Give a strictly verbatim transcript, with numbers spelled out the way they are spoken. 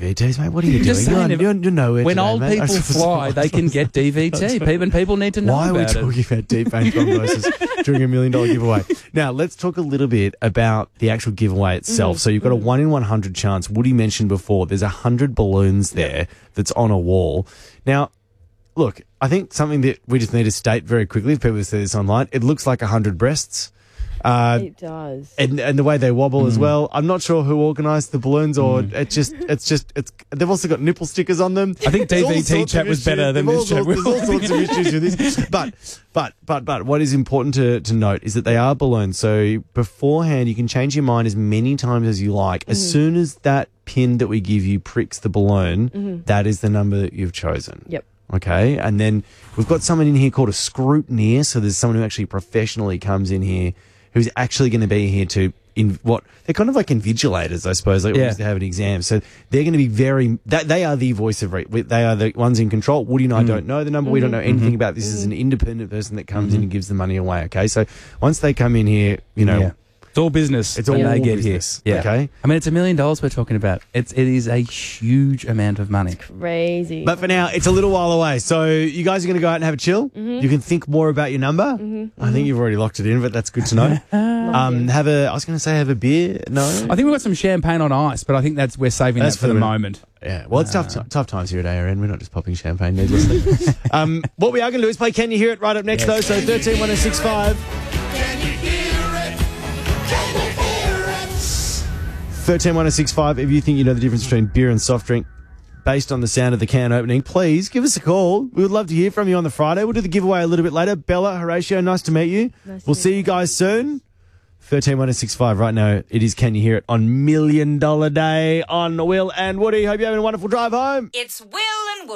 V Ts, mate. What are you I'm doing? just You're, saying, on- you're, you're nowhere When today, old mate. people fly, they can get D V T. People, and people need to know Why are we about it. talking about deep vein thrombosis during a million dollar giveaway? Now, let's talk a little bit about the actual giveaway itself. Mm-hmm. So you've got a one in one hundred chance. Woody mentioned before, there's one hundred balloons there that's on a wall. Now, look, I think something that we just need to state very quickly, if people see this online, it looks like one hundred breasts. Uh, It does. and, and the way they wobble as well. I'm not sure who organised the balloons, or it just, it's just, it's. They've also got nipple stickers on them. I think There's all D V T sorts chat of was issues. better than There's this all chat. sorts- There's all sorts of issues with this. But, but, but, but, what is important to, to note is that they are balloons. So beforehand, you can change your mind as many times as you like. As soon as that pin that we give you pricks the balloon, that is the number that you've chosen. Yep. Okay, and then we've got someone in here called a scrutineer. So there's someone who actually professionally comes in here, who's actually going to be here to in what they're kind of like invigilators, I suppose. Like we Yeah. used to have an exam, so they're going to be very. That they are the voice of. Re- They are the ones in control. Woody and I don't know the number. We don't know anything about this. This is an independent person that comes in and gives the money away. Okay, so once they come in here, you know. Yeah. It's all business. It's all when they get business, here. Yeah. okay? I mean, it's a million dollars we're talking about. It's it is a huge amount of money. Crazy. But for now, it's a little while away. So you guys are going to go out and have a chill. You can think more about your number. I think you've already locked it in, but that's good to know. um, have a. I was going to say have a beer. No. I think we've got some champagne on ice, but I think that's we're saving That's that for for the the- moment. Yeah, well, it's tough t- tough times here at A R N. We're not just popping champagne needlessly. um, what we are going to do is play Can You Hear It right up next, though. So thirteen one oh six five. thirteen one oh six five. If you think you know the difference between beer and soft drink based on the sound of the can opening, please give us a call. We would love to hear from you on the Friday. We'll do the giveaway a little bit later. Bella, Horatio, nice to meet you. Nice to we'll meet see you. you guys soon. thirteen one oh six five right now. It is Can You Hear It on Million Dollar Day on Will and Woody. Hope you're having a wonderful drive home. It's Will